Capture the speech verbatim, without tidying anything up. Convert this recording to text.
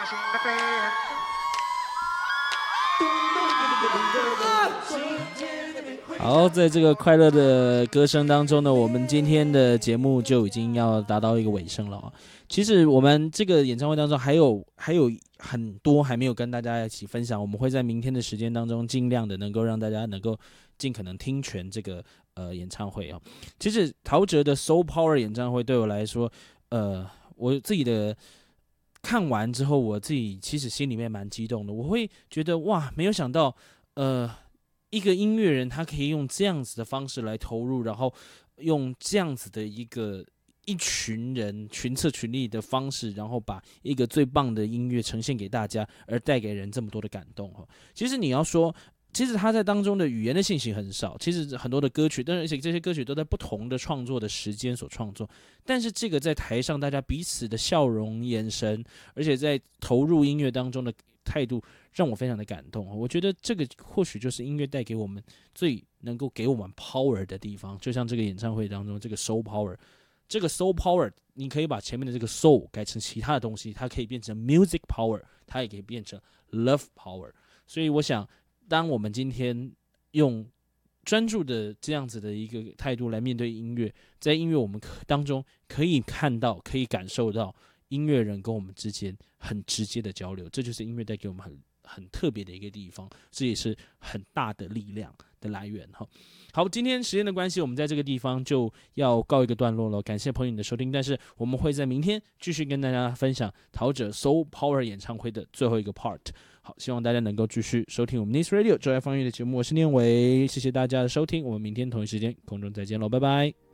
好，在这个快乐的歌声当中呢，我们今天的节目就已经要达到一个尾声了。其实我们这个演唱会当中还有还有很多还没有跟大家一起分享，我们会在明天的时间当中尽量的能够让大家能够尽可能听全这个呃演唱会啊。其实陶喆的 Soul Power 演唱会对我来说，呃，我自己的看完之后，我自己其实心里面蛮激动的，我会觉得哇，没有想到呃。一个音乐人他可以用这样子的方式来投入，然后用这样子的一个一群人群策群力的方式，然后把一个最棒的音乐呈现给大家，而带给人这么多的感动。其实你要说，其实他在当中的语言的信息很少，其实很多的歌曲，但是而且这些歌曲都在不同的创作的时间所创作，但是这个在台上大家彼此的笑容、眼神，而且在投入音乐当中的态度，让我非常的感动。我觉得这个或许就是音乐带给我们最能够给我们 power 的地方，就像这个演唱会当中这个 soul power， 这个 soul power 你可以把前面的这个 soul 改成其他的东西，它可以变成 music power， 它也可以变成 love power。 所以我想当我们今天用专注的这样子的一个态度来面对音乐，在音乐我们当中可以看到可以感受到音乐人跟我们之间很直接的交流，这就是音乐带给我们很很特别的一个地方，这也是很大的力量的来源。好，今天时间的关系，我们在这个地方就要告一个段落了。感谢朋友你的收听，但是我们会在明天继续跟大家分享陶喆 Soul Power 演唱会的最后一个 part。好，希望大家能够继续收听我们 Nice Radio 周爱放乐的节目，我是念伟，谢谢大家的收听，我们明天同一时间空中再见喽，拜拜。